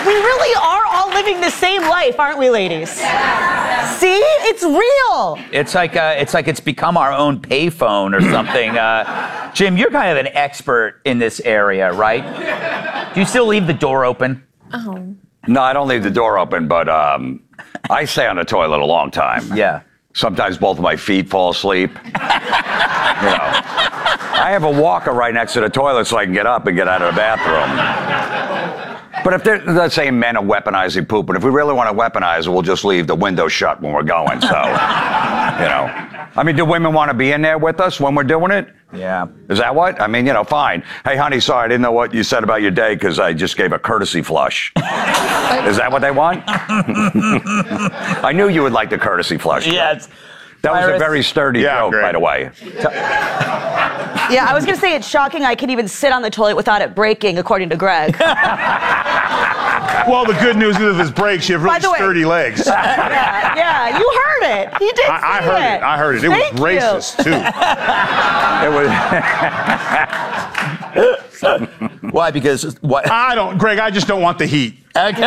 We really are all living the same life, aren't we, ladies? See? It's real. It's like it's become our own payphone or something. Jim, you're kind of an expert in this area, right? Do you still leave the door open? Oh. No, I don't leave the door open, but I stay on the toilet a long time. Yeah. Sometimes both of my feet fall asleep. I have a walker right next to the toilet so I can get up and get out of the bathroom. But if they're saying men are weaponizing poop, but if we really want to weaponize it, we'll just leave the window shut when we're going. So, I mean, do women want to be in there with us when we're doing it? Yeah. Is that what? I mean, fine. Hey, honey, sorry, I didn't know what you said about your day because I just gave a courtesy flush. Is that what they want? I knew you would like the courtesy flush. Yes. That was a very sturdy joke, by the way. Yeah, I was going to say it's shocking I can even sit on the toilet without it breaking, according to Greg. Well, the good news is if it breaks, you have really sturdy legs. Yeah, you heard it. He did I heard it. I heard it. It Thank was racist, too. It was... Why? Because what? Greg, I just don't want the heat. Okay.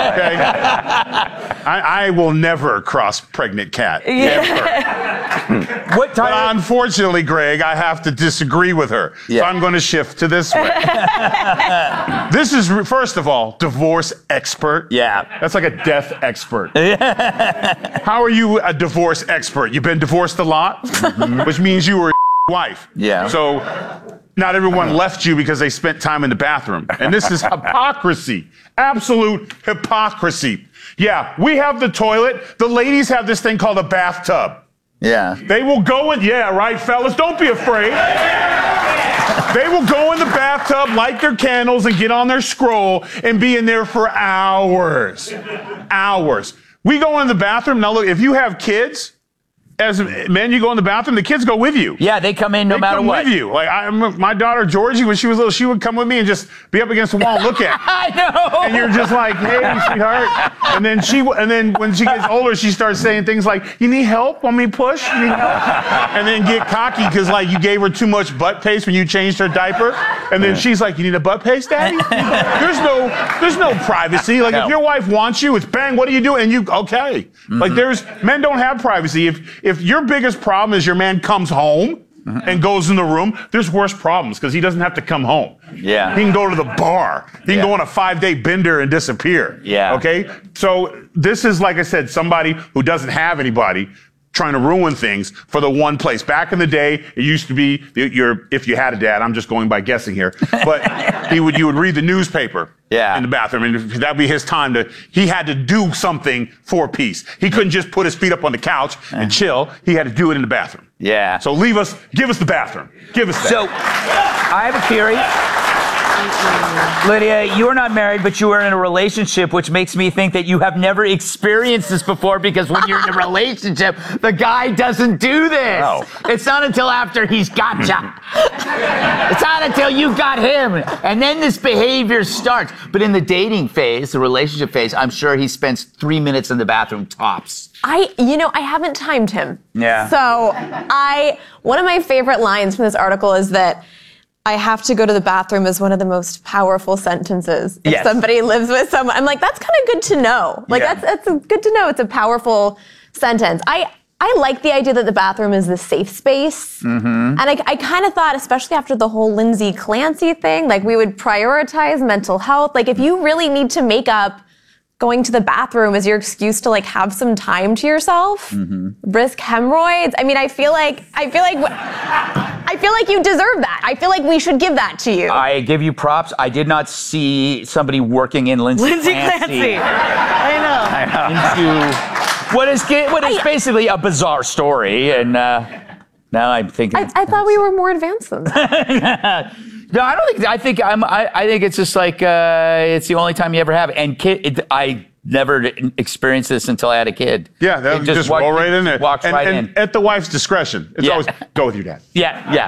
I will never cross pregnant cat. Never. What time? But unfortunately, Greg, I have to disagree with her. Yeah. So I'm going to shift to this way. This is, first of all, divorce expert. Yeah. That's like a death expert. How are you a divorce expert? You've been divorced a lot, which means you were a wife. Yeah. So not everyone left you because they spent time in the bathroom. And this is hypocrisy. Absolute hypocrisy. Yeah, we have the toilet. The ladies have this thing called a bathtub. Yeah. They will go in, yeah, right, fellas? Don't be afraid. They will go in the bathtub, light their candles, and get on their scroll and be in there for hours. Hours. We go in the bathroom. Now, look, if you have kids, as men, you go in the bathroom, the kids go with you. Yeah, they come in no matter what. They come with you. Like, my daughter, Georgie, when she was little, she would come with me and just be up against the wall and look at me. I know. And you're just like, hey, sweetheart. And then when she gets older, she starts saying things like, you need help? Want me to push? You need help? And then get cocky because, like, you gave her too much butt paste when you changed her diaper. And then she's like, you need a butt paste, Daddy? There's no privacy. Like, if your wife wants you, it's bang, what do you do? And you, okay. Mm-hmm. Like, men don't have privacy. If your biggest problem is your man comes home and goes in the room, there's worse problems because he doesn't have to come home. Yeah. He can go to the bar. He can go on a 5-day bender and disappear. Yeah. Okay? So this is, like I said, somebody who doesn't have anybody trying to ruin things for the one place. Back in the day, it used to be if you had a dad, I'm just going by guessing here, but you would read the newspaper in the bathroom, and that'd be his time he had to do something for peace. He couldn't just put his feet up on the couch and chill. He had to do it in the bathroom. Yeah. So give us the bathroom. Give us that. So, I have a theory. Lydia, you are not married, but you are in a relationship, which makes me think that you have never experienced this before, because when you're in a relationship, the guy doesn't do this. No. It's not until after he's got you. It's not until you got him. And then this behavior starts. But in the dating phase, the relationship phase, I'm sure he spends 3 minutes in the bathroom tops. I haven't timed him. Yeah. So one of my favorite lines from this article is that I have to go to the bathroom is one of the most powerful sentences. If somebody lives with someone, I'm like, that's kind of good to know. Like, that's good to know. It's a powerful sentence. I like the idea that the bathroom is the safe space. Mm-hmm. And I kind of thought, especially after the whole Lindsay Clancy thing, like, we would prioritize mental health. Like, if you really need to make up going to the bathroom as your excuse to, like, have some time to yourself, risk hemorrhoids. I mean, I feel like you deserve that. I feel like we should give that to you. I give you props. I did not see somebody working in Lindsay Clancy. I know. What is basically a bizarre story, and now I'm thinking. I thought we were more advanced than that. No, I don't think. I think it's just like it's the only time you ever have. And I never experienced this until I had a kid. Yeah, they'll just roll right in there. Walks right in. At the wife's discretion. It's always go with your dad. Yeah.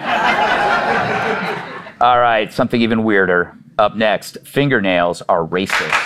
All right, something even weirder. Up next, fingernails are racist.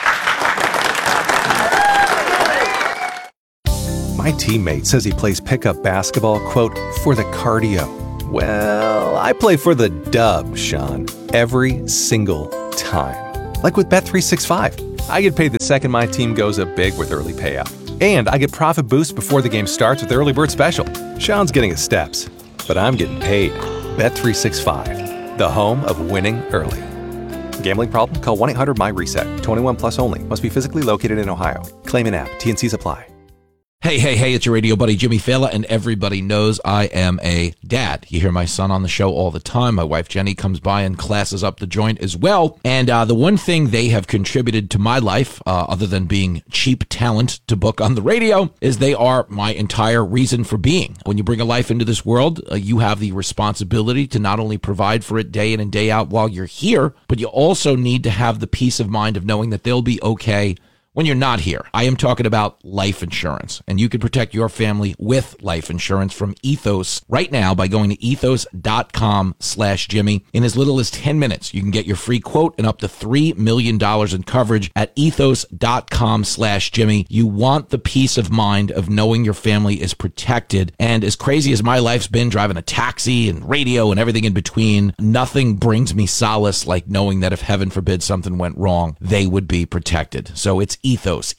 My teammate says he plays pickup basketball, quote, for the cardio. Well, I play for the dub, Sean, every single time. Like with Bet365. I get paid the second my team goes up big with early payout. And I get profit boost before the game starts with Early Bird Special. Sean's getting his steps, but I'm getting paid. Bet365, the home of winning early. Gambling problem? Call 1-800-MY-RESET. 21 plus only. Must be physically located in Ohio. Claim an app. T&Cs apply. Hey, it's your radio buddy Jimmy Fallon, and everybody knows I am a dad. You hear my son on the show all the time. My wife Jenny comes by and classes up the joint as well. And the one thing they have contributed to my life, other than being cheap talent to book on the radio, is they are my entire reason for being. When you bring a life into this world, you have the responsibility to not only provide for it day in and day out while you're here, but you also need to have the peace of mind of knowing that they'll be okay when you're not here. I am talking about life insurance, and you can protect your family with life insurance from Ethos right now by going to ethos.com/Jimmy. In as little as 10 minutes, you can get your free quote and up to $3 million in coverage at ethos.com/Jimmy. You want the peace of mind of knowing your family is protected. And as crazy as my life's been driving a taxi and radio and everything in between, nothing brings me solace like knowing that if heaven forbid something went wrong, they would be protected. So it's Ethos,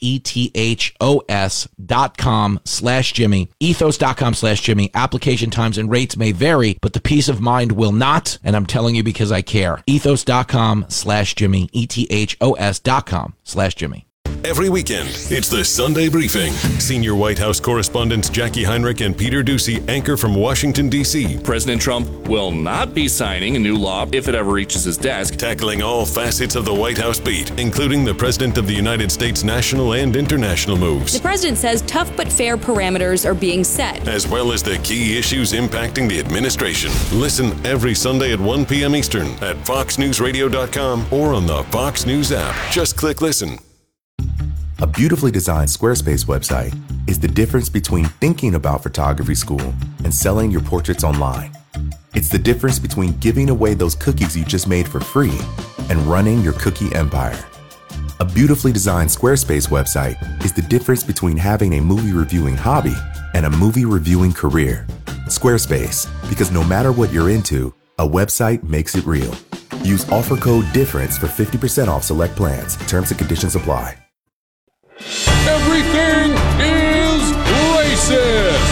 ethos.com/Jimmy, ethos.com/Jimmy. Application times and rates may vary, but the peace of mind will not. And I'm telling you because I care. Ethos.com/Jimmy, ethos.com/Jimmy. Every weekend, it's the Sunday Briefing. Senior White House correspondents Jackie Heinrich and Peter Doocy anchor from Washington, D.C. President Trump will not be signing a new law if it ever reaches his desk. Tackling all facets of the White House beat, including the President of the United States' national and international moves. The president says tough but fair parameters are being set, as well as the key issues impacting the administration. Listen every Sunday at 1 p.m. Eastern at FoxNewsRadio.com or on the Fox News app. Just click listen. A beautifully designed Squarespace website is the difference between thinking about photography school and selling your portraits online. It's the difference between giving away those cookies you just made for free and running your cookie empire. A beautifully designed Squarespace website is the difference between having a movie reviewing hobby and a movie reviewing career. Squarespace, because no matter what you're into, a website makes it real. Use offer code DIFFERENCE for 50% off select plans. Terms and conditions apply. Everything is racist.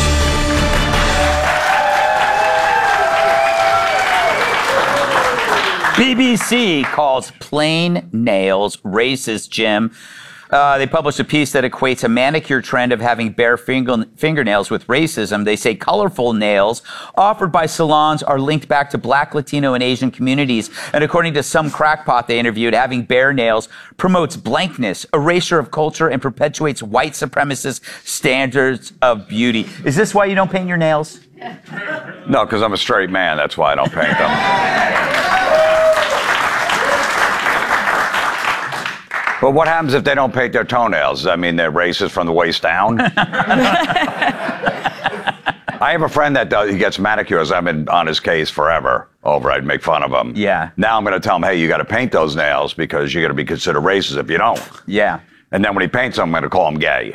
BBC calls plain nails racist, Jim. They published a piece that equates a manicure trend of having bare fingernails with racism. They say colorful nails offered by salons are linked back to Black, Latino, and Asian communities. And according to some crackpot they interviewed, having bare nails promotes blankness, erasure of culture, and perpetuates white supremacist standards of beauty. Is this why you don't paint your nails? No, because I'm a straight man. That's why I don't paint them. But what happens if they don't paint their toenails? I mean, they're racist from the waist down? I have a friend that he gets manicures. I've been on his case forever over. I'd make fun of him. Yeah. Now I'm going to tell him, hey, you got to paint those nails because you're going to be considered racist if you don't. Yeah. And then when he paints them, I'm going to call him gay.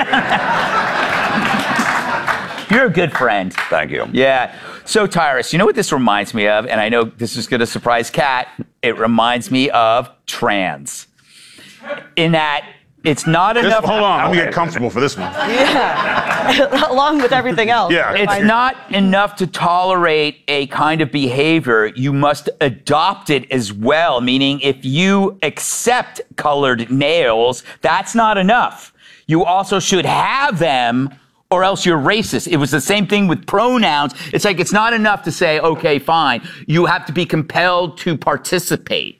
You're a good friend. Thank you. Yeah. So, Tyrus, you know what this reminds me of? And I know this is going to surprise Kat. It reminds me of trans. In that it's not enough. Hold on, I'm gonna get comfortable for this one. Yeah, along with everything else. Yeah, it's not enough to tolerate a kind of behavior. You must adopt it as well. Meaning, if you accept colored nails, that's not enough. You also should have them, or else you're racist. It was the same thing with pronouns. It's like it's not enough to say, okay, fine. You have to be compelled to participate.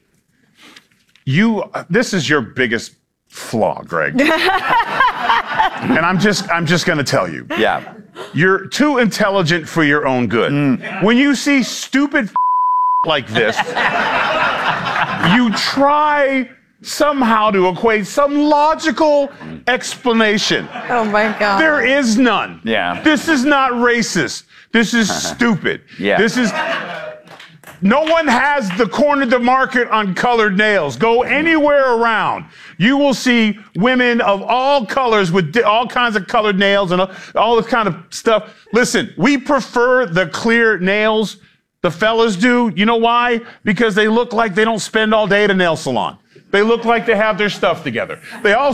This is your biggest flaw, Greg. And I'm just going to tell you. Yeah. You're too intelligent for your own good. When you see stupid like this, you try somehow to equate some logical explanation. Oh my God. There is none. Yeah. This is not racist. This is stupid. Yeah. This is... No one has cornered the market on colored nails. Go anywhere around. You will see women of all colors with all kinds of colored nails and all this kind of stuff. Listen, we prefer the clear nails. The fellas do. You know why? Because they look like they don't spend all day at a nail salon. They look like they have their stuff together. They all